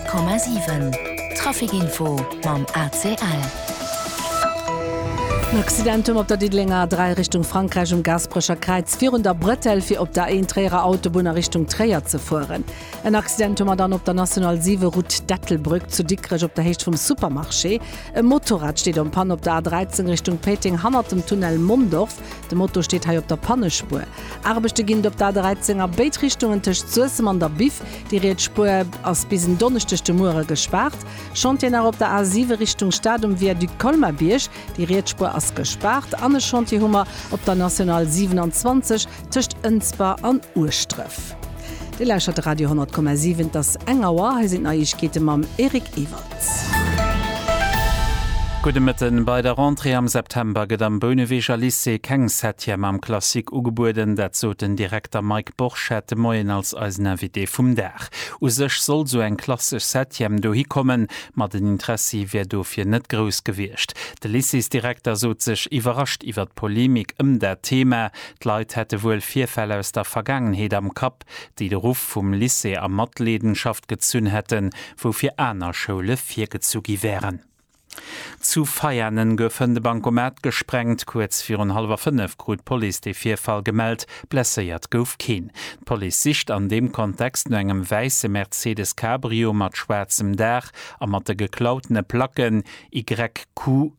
100,7 Trafikinfo mam ACL. Accidentum op der Diedlinger 3 Richtung Frankreich Gasbrecher Kreiz 400 Brettel fir op der eenträer Autobahn Richtung Träer zu fuhren. Ein Accidentum dann op der National 7 Route Dattelbrück zu Dickrich op der Hecht vom Supermarché. Ein Motorrad steht am Pan op der A13 Richtung Peting Hammer dem Tunnel Mumdorf. De Motto steht hier op der Pannespur. Arbechte ginn op der 13er Beitrichtungen Tisch zusem an der Bif, die Redspur aus bis donnerchte Mure gespart. Chantier op der A7 Richtung Stadium via du Kolmerbiersch, die Redspur as gespart. Anne Chantier-Hummer op der National 27 tischcht Ensbar an Urstreff. Die Leichert Radio 100,7 das Engauer sind Neuigkeiten mam Erik Ewerts. Gute Mitten bei der Rentrée am September geht am Böneweger Lycée keng Septiem am Klassik ugeburden, dat so den Direktor Mike Borsch hätte moyen als Invité vum Dach. Usech soll so ein klassisch Septiem do hikommen, mat den Interesse wär dofir net groß gewircht. Der Lycées-Direktor sot sich überrascht iwwer Polemik der Thema. D'Leit hätte wohl 4 Fälle aus der Vergangenheit am Kap, die de Ruf vom Lycée am Matledenschaft gezünn hätten, wofir einer Schule 4 gezugi wären. Zu feiernen goufen de Bankomat gesprengt, kurz 4:30 grut Police de 4 Fall gemeldt, blesseiert gouf keen. Police sicht an dem Kontext no engem weisse Mercedes Cabrio mat schwarzem Dach a mat de geklautene Placken YQ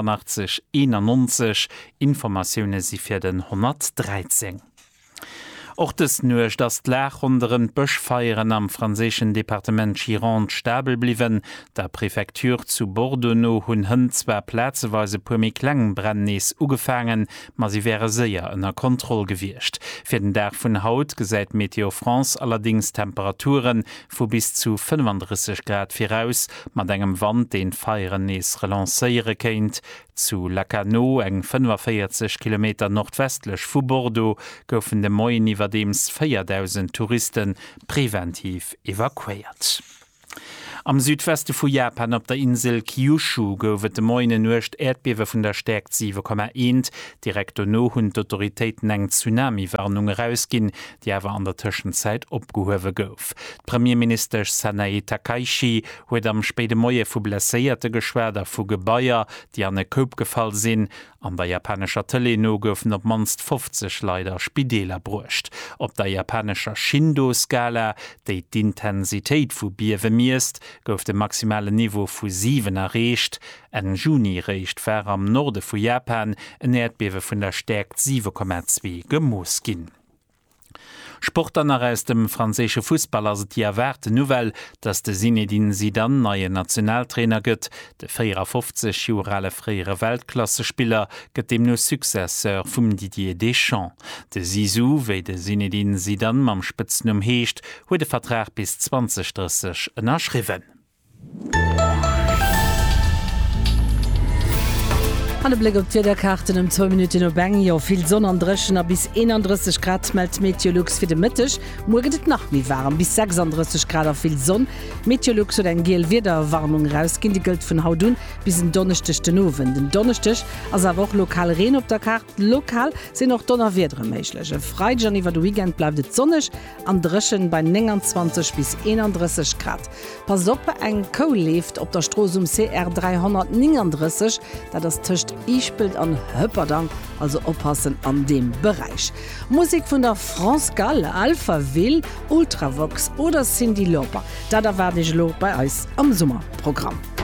8591 Informationune si fir den 113. Auch des nuch dat Lach unteren Böschfeieren am franzischen Departement Gironde stabel bliwen, der Präfektur zu Bordeaux hunn hën 2 Plätzeweise pumi Klengenbrennees ugefangen, ma sie wäre séier ënner Kontroll gewircht. Fir den Dach vun Haut gesäit Meteo France allerdings Temperaturen vu bis zu 35 Grad viraus, mat engem Wand den Feierennees relancéiere kéint. Zu Lacanau eng 45 km nordwestlech vu Bordeaux goufen de Moien iwwerdeems 4.000 Touristen präventiv evakuiert. Am Südweste vu Japan op der Insel Kyushu goufet de Moine nucht Erdbewe vun der Stärkt 7,1. Direkt no hunn d'Autoritéiten eng Tsunami-Warnung rausginn, die awer an der Tëschenzeit opgehowe gouf. Premierminister Sanae Takaichi huet am spede Moie vu blesséierte Geschwerder vu Gebaier, die an e Koop gefall sinn. An der japanescher Teleno goufen op manst 50 leider Spideler brucht. Op der japanescher Shindo-Skala, déi d'Intensitéit vu Biewe miest, gouf de maximale Niveau vu 7 erreicht. En Juni reicht ver am Norde vu Japan en Erdbewe vun der Stärkt 7,2 gemoos ginn. Sportler aus dem franzésche Fußballer se die erwarte Nouvelle, dass de Zinedine Zidane neue Nationaltrainer gëtt. De 54 jurale freiere Weltklassespieler gëtt dem no Successeur vum Didier Deschamps. De Zizou, wéi de Zinedine Zidane mam Spitznum heescht, huet de Vertrag bis 2030 ënnerschriwen. Alle Blick op Wetterkarten um 2 Minuten op Bang, ja viel Sonne an Dreschen a bis 31 Grad meldt Meteorlux fir de Mittech. Morgen et nach mi warm bis 36 Grad a viel Sonne. Meteorlux hat eng geel Wetterwarnung rausgin, die gilt vun Hautun bis den Donnerstech den Owen. Den Donnerstech as awer auch lokal Reen op der Karte. Lokal sind noch Donnerwedre méiglech. Freitag iwwer de Weekend bleibt et sonnech, an Dreschen bei 29 bis 31 Grad. Pass op eng Kohl lebt op der Stroos um CR 339, da das Tisch Ichbild an Höpperdang, also oppassen an dem Bereich. Musik von der France Gall, Alpha Will, Ultravox oder Cyndi Lauper. Da werde ich lo bei Eis am Sommerprogramm.